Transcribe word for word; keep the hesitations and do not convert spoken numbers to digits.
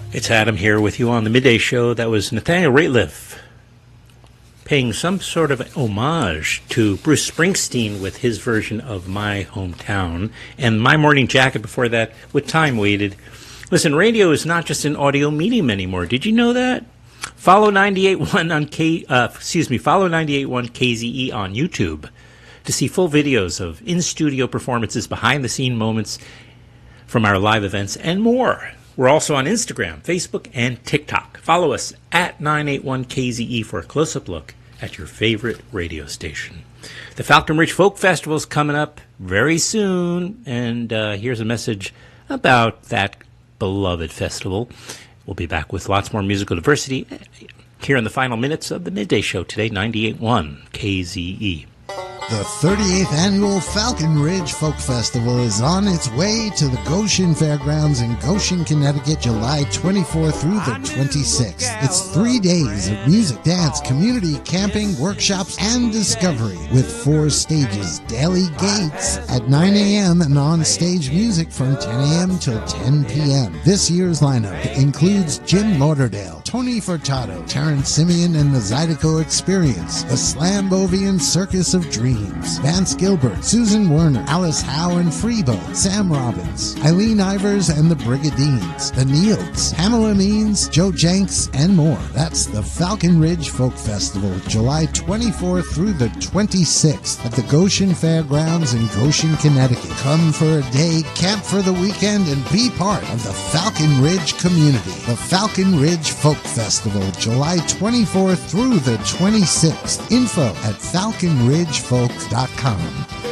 It's Adam here with you on the Midday Show. That was Nathaniel Rateliff paying some sort of homage to Bruce Springsteen with his version of My Hometown, and My Morning Jacket before that with Time Waited. Listen, radio is not just an audio medium anymore. Did you know that? Follow ninety-eight point one on K, uh, excuse me, follow ninety-eight point one K Z E on YouTube to see full videos of in-studio performances, behind-the-scene moments from our live events, and more. We're also on Instagram, Facebook, and TikTok. Follow us at nine eight one K Z E for a close-up look at your favorite radio station. The Falcon Ridge Folk Festival is coming up very soon, and uh, here's a message about that beloved festival. We'll be back with lots more musical diversity here in the final minutes of the Midday Show today, ninety-eight point one K Z E. The thirty-eighth Annual Falcon Ridge Folk Festival is on its way to the Goshen Fairgrounds in Goshen, Connecticut, July twenty-fourth through the twenty-sixth. It's three days of music, dance, community, camping, workshops, and discovery with four stages, daily gates at nine a.m. and on-stage music from ten a.m. till ten p.m. This year's lineup includes Jim Lauderdale, Tony Furtado, Terrence Simeon and the Zydeco Experience, the Slambovian Circus of Dreams, Vance Gilbert, Susan Werner, Alice Howe and Freebo, Sam Robbins, Eileen Ivers and the Brigadines, the Neils, Pamela Means, Joe Jenks, and more. That's the Falcon Ridge Folk Festival, July twenty-fourth through the twenty-sixth at the Goshen Fairgrounds in Goshen, Connecticut. Come for a day, camp for the weekend, and be part of the Falcon Ridge community. The Falcon Ridge Folk Festival, July twenty-fourth through the twenty-sixth. Info at falcon ridge folk dot com.